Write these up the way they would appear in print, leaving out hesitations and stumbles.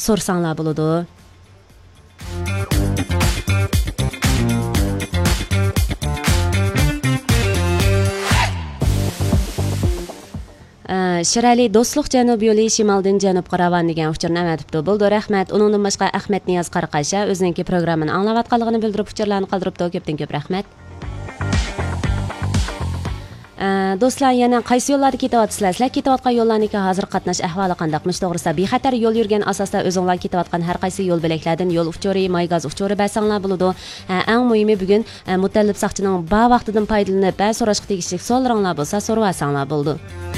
so'rasanglar bo'ladi. Shirali do'stlik janub yo'li shimoldan janubga ravon degan uchurni amatibdi. Bo'ldi, rahmat. Uningdan boshqa Ahmed Niyoz Qaraqasha o'zining programmani anglayotganligini bildirib uchurlarni qoldiribdi. Ko'pdan ko'p rahmat. Do'stlar, yana qaysi yo'llarda ketyapsizlar? Sizlar ketayotgan yo'llarniki hozir qatnash ahvoli qandaqmish? To'g'risi, bexatar yo'l yurgan asosda o'zinglar ketayotgan har qaysi yo'l belaklardan yo'l uchuri, maygaz uchuri bersanglar bo'ladi. Eng muhimi bugun mutallib soqchining ba vaqtidan foydalanib, ba so'rashga tegishli savollarlar bo'lsa, so'rab olsanglar bo'ldi.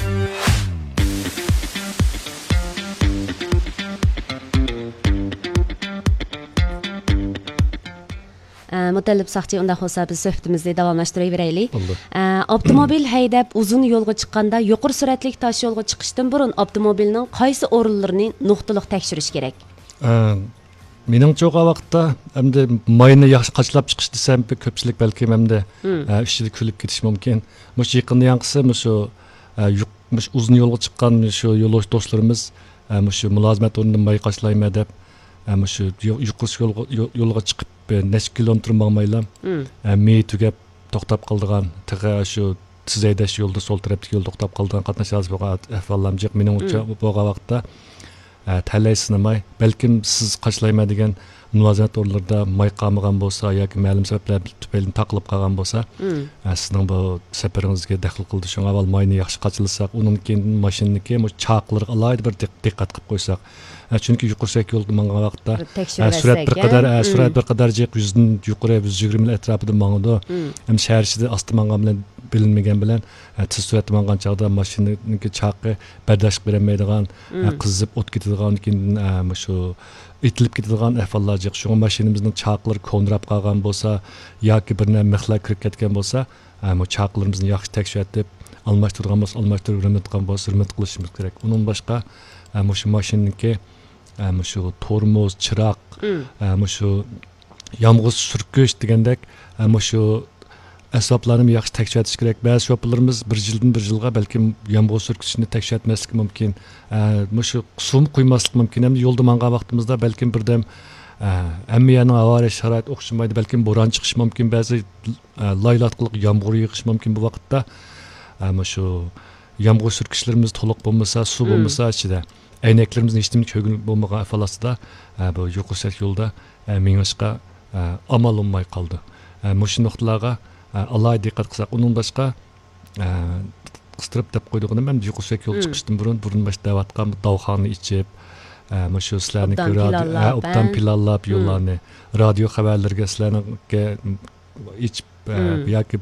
Mutallib soqchi unda bo'lsa biz suhbatimizni davomlashtirayveraylik. Avtomobil haydab uzun yo'lga chiqqanda yuqori sur'atli tosh yo'lga chiqishdan burun avtomobilning qaysi o'rinlarini nuqtaliq tekshirish kerak? Meningcha o vaqtda hamda mayni yaxshi qachlab chiqish desam, ko'pchilik balki hamda ishida kulib ketish mumkin. Mush yaqinda yanqisi mush uzun yo'lga chiqqan shu yo'ldosh do'stlarimiz shu mulozimat o'rnidan may qachlayman deb shu yuqori yo'lga chiqib necha kilometr mangmaylam mey tugab to'xtab qoldigan shu tizaydash yo'lda sol tarafdagi yo'lda to'xtab qoldigan qatnashchilar bo'lgan ahvollar jiq meningcha bu vaqtda talaysınamay balkim siz qachlayman degan mulozimat o'rnlarida may qolmagan bo'lsa yoki ma'lum sabablar tufayli taqilib qolgan bo'lsa sizning bu safaringizga daxl qildi. Shunga avval mayni yaxshi qachilsak, undan keyin mashinaniki chaqlarga alohida bir diqqat qilib qo'ysak. Chunki yuqori yo'lga mangan vaqtda surat bir qadar jiq 100 dan yuqori 120 atrofida mangadi. Ham shahar ichida osti mangan bilan bilinmagan bilan tez suratda mangan chaqda mashinaniki chaqi bardosh bermaydigan, qizib o't ketadigan keyin shu itilib ketadigan ahvollar jiq. Shunga mashinamizning chaqlari ko'nrab qolgan bo'lsa yoki bir mixlar kirib ketgan bo'lsa, bu chaqlarimizni yaxshi tekshirib almashtirgan bo'lsa, almashtirib hurmat qilishimiz kerak. Undan boshqa shu mashinaniki shu tormoz, chiroq, shu yomg'ir surkish degandek shu asboblarni yaxshi tekshiritish kerak. Ba'zi shoplarimiz bir yildan bir yilga balki yomg'ir surkishni tekshirtmaslik mumkin. Shu sum qo'ymaslik mumkin. Ham yo'lda mangan vaqtimizda balki birdam hammaning avariya sharoit o'xshamaydi. Balki bo'ron chiqish mumkin, ba'zi laylatqiliq yomg'ir yog'ish mumkin bu vaqtda. Shu yomg'ir surkishlarimiz to'liq bo'lmasa, suv bo'lmasa ichida aynaklarimizni hech nima ko'gil bo'lmagan ahvolatda bu yuqori yo'lda mengishga amal olmay qoldi. Shu nuqtalarga alohida diqqat qilsak, undan boshqa qistirib deb qo'ydigan men yuqori yo'l chiqishdan burun boshlayotgan davxonni ichib shu sizlarni obdan pilallab yo'llarni radio xabarlarga sizlarga ichib yoki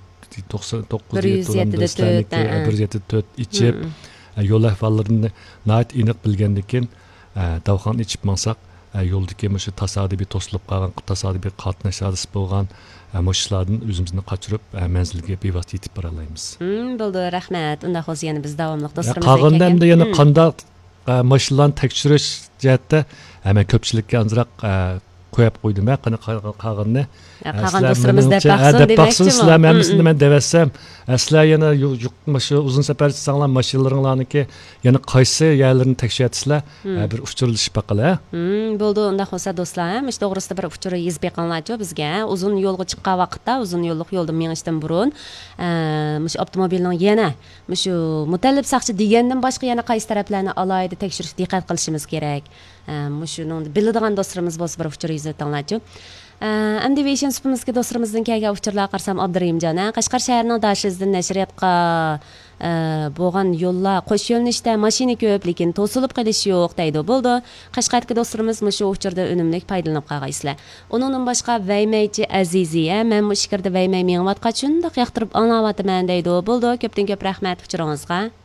174 ichib yo'l ahvollarini nayt aniq bilgandan keyin davxonni ichib mansak yo'ldagi shu tasodifiy to'silib qolgan, tasodifiy qatnash hodisi bo'lgan mushlardan o'zimizni qochirib manzilga bevosita yetib bora olamiz. Bo'ldi, rahmat. Unda hozir yana biz davomli do'stlarimiz qolganda hamda yana qanday mashinalarni tekshirish jihatda men ko'pchilikka ozroq qo'yib qo'ydim. Qolganni do'stlarimiz deb baqsin sizlar hammasini men devassam, sizlar yana shu uzun safar chiqsanglar mashinalaringlarniki yana qaysi yerlarni tekshirtsizlar bir uchirilish baqala. Bo'ldi, unda bo'lsa do'stlar, ish to'g'risida bir uchur yezib beqanlarchi bizga uzun yo'lga chiqqan vaqtda, uzun yo'lda menishdan burun shu avtomobilning yana shu mutallib soqchi degandan boshqa yana qaysi taraflarni alohida tekshirish diqqat qilishimiz kerak. Shuni biladigan do'stlarimiz bo'lsa bir uchur yezib tanlarchi. Amdivation supimizga do'stlarimizdan kelgan uchurlar qarsam Abdurahimjon, Qashqar shahrining dashizdan nashriyatga bo'lgan yo'llar qo'sh yo'nalishda mashina ko'p, lekin to'silib qolish yo'q deydi. Bo'ldi. Qashqardagi do'stlarimiz shu uchurda unumli foydalanib qolgaysizlar. Uningdan boshqa Vaymaychi Aziziya, men bu fikrda Vaymay menga shundoq yoqtirib anglayapman deydi. Bo'ldi. Ko'pdan ko'p rahmat uchuringizga.